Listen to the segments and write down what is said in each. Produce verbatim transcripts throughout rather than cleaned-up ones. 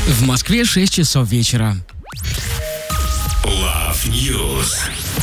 В Москве шесть часов вечера. Love News.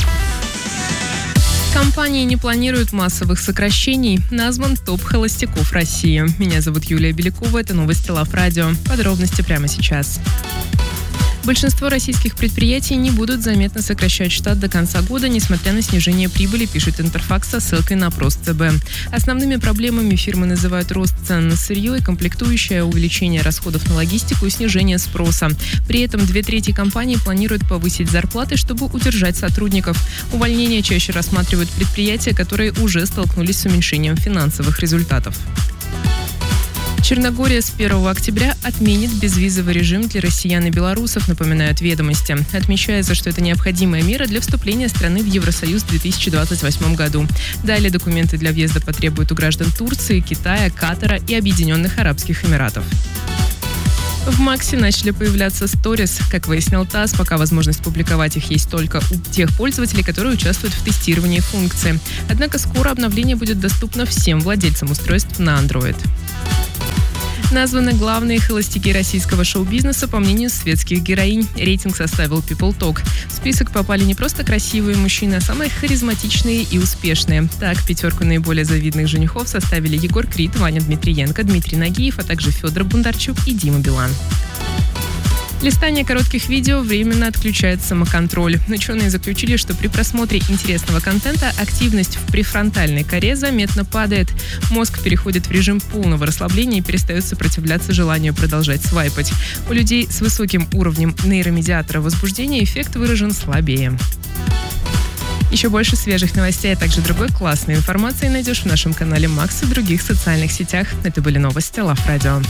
Компании не планируют массовых сокращений. Назван топ холостяков России. Меня зовут Юлия Белякова. Это новости Love Radio. Подробности прямо сейчас. Большинство российских предприятий не будут заметно сокращать штат до конца года, несмотря на снижение прибыли, пишет Интерфакс со ссылкой на опрос ЦБ. Основными проблемами фирмы называют рост цен на сырье и комплектующее, увеличение расходов на логистику и снижение спроса. При этом две трети компаний планируют повысить зарплаты, чтобы удержать сотрудников. Увольнения чаще рассматривают предприятия, которые уже столкнулись с уменьшением финансовых результатов. Черногория с первого октября отменит безвизовый режим для россиян и белорусов, напоминают «Ведомости». Отмечается, что это необходимая мера для вступления страны в Евросоюз в две тысячи двадцать восьмом году. Далее документы для въезда потребуют у граждан Турции, Китая, Катара и Объединенных Арабских Эмиратов. В Максе начали появляться сторис. Как выяснил ТАСС, пока возможность публиковать их есть только у тех пользователей, которые участвуют в тестировании функции. Однако скоро обновление будет доступно всем владельцам устройств на Android. Названы главные холостяки российского шоу-бизнеса по мнению светских героинь. Рейтинг составил People Talk. В список попали не просто красивые мужчины, а самые харизматичные и успешные. Так, пятерку наиболее завидных женихов составили Егор Крид, Ваня Дмитриенко, Дмитрий Нагиев, а также Федор Бондарчук и Дима Билан. Листание коротких видео временно отключает самоконтроль. Ученые заключили, что при просмотре интересного контента активность в префронтальной коре заметно падает. Мозг переходит в режим полного расслабления и перестает сопротивляться желанию продолжать свайпать. У людей с высоким уровнем нейромедиатора возбуждения эффект выражен слабее. Еще больше свежих новостей, а также другой классной информации найдешь в нашем канале Макс и других социальных сетях. Это были новости Love Radio.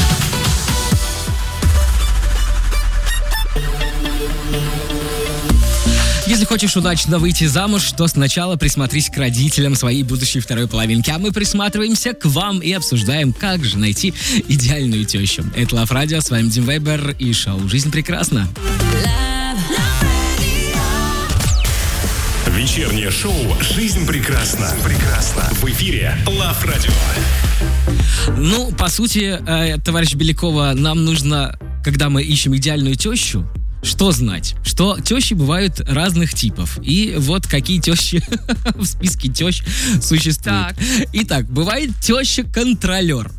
Если хочешь удачно выйти замуж, то сначала присмотрись к родителям своей будущей второй половинки. А мы присматриваемся к вам и обсуждаем, как же найти идеальную тещу. Это Love Radio, с вами Дим Вейбер и шоу «Жизнь прекрасна». Вечернее шоу «Жизнь прекрасна». Прекрасна. В эфире Love Radio. Ну, по сути, э, товарищ Белякова, нам нужно, когда мы ищем идеальную тещу, что знать? Что тещи бывают разных типов. И вот какие тещи в списке тещ существуют. Так. Итак, бывает теща-контролер.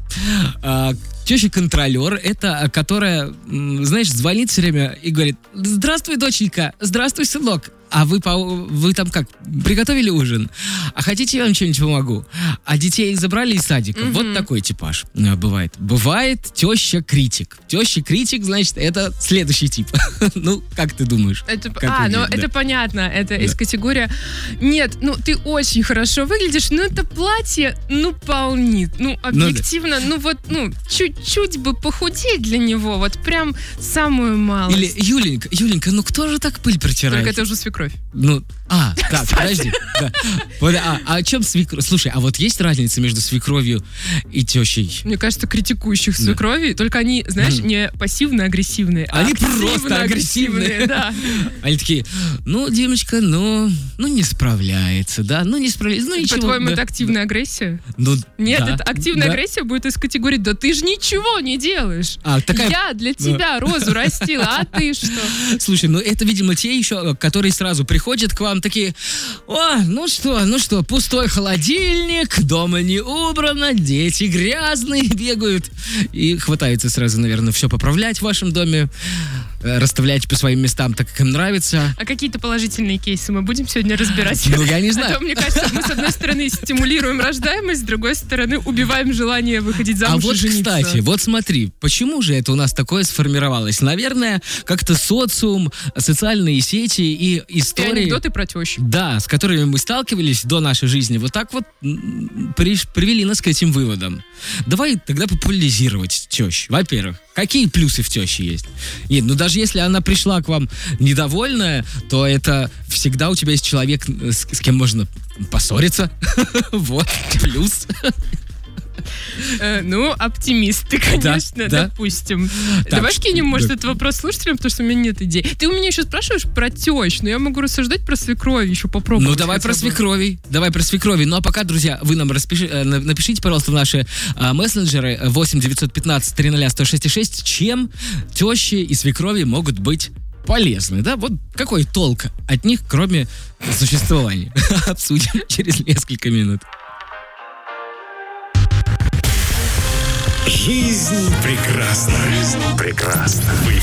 А, теща-контролер — это которая, знаешь, звонит все время и говорит: «Здравствуй, доченька, здравствуй, сынок. А вы, по, вы там как, приготовили ужин? А хотите, я вам что-нибудь помогу? А детей забрали из садика?» Mm-hmm. Вот такой типаж бывает. Бывает теща-критик. Теща-критик, значит, это следующий тип. Ну, как ты думаешь? Это, а, ну да. Это понятно. Это да. Из категории: нет, ну ты очень хорошо выглядишь, но это платье, ну, полнит. Ну, объективно, ну, да. ну вот, ну, чуть-чуть бы похудеть для него, вот прям самую малость. Или: Юленька, Юленька, ну кто же так пыль протирает? Только это уже свекровь. Ну, а, так, подожди. Да. А, а о чем свекровь? Слушай, а вот есть разница между свекровью и тещей? Мне кажется, критикующих да. свекрови, только они, знаешь, mm. не пассивно-агрессивные, а они просто агрессивные. Да. Они такие: ну, Димочка, ну, ну не справляется, да, ну не справляется, ну ничего. По-твоему, да. это активная агрессия? Ну, Нет, да. это активная да. агрессия будет из категории: да ты же ничего не делаешь. А, такая... Я для тебя да. розу растила, а ты что? Слушай, ну это, видимо, те еще, которые сразу приходят к вам такие: о, ну что, ну что, пустой холодильник, дома не убрано, дети грязные бегают. И хватаются сразу, наверное, все поправлять в вашем доме, расставлять по своим местам так, как им нравится. А какие-то положительные кейсы мы будем сегодня разбирать? Ну, я не знаю. А то, мне кажется, мы, с одной стороны, стимулируем рождаемость, с другой стороны, убиваем желание выходить замуж а вот, и жениться. Кстати, вот смотри, почему же это у нас такое сформировалось? Наверное, как-то социум, социальные сети и истории... И анекдоты про тещу. Да, с которыми мы сталкивались до нашей жизни, вот так вот при, привели нас к этим выводам. Давай тогда популяризировать тещу. Во-первых, какие плюсы в теще есть? Нет, ну даже если она пришла к вам недовольная, то это всегда у тебя есть человек, с, с кем можно поссориться. Вот, плюс. Э, Ну, оптимист ты, конечно, да. допустим. Так, Давай что- кинем, может, да. этот вопрос слушателям, потому что у меня нет идей. Ты у меня еще спрашиваешь про тещ, но я могу рассуждать про свекровь, еще попробовать. Ну, давай хотя про бы. свекровей. Давай про свекровей. Ну, а пока, друзья, вы нам распиши, э, на- напишите, пожалуйста, в наши э, мессенджеры восемь девятьсот пятнадцать триста сто шесть шесть, чем тещи и свекрови могут быть полезны, да? Вот какой толк от них, кроме существования? Обсудим через несколько минут. Жизнь прекрасна. Жизнь прекрасна. Вы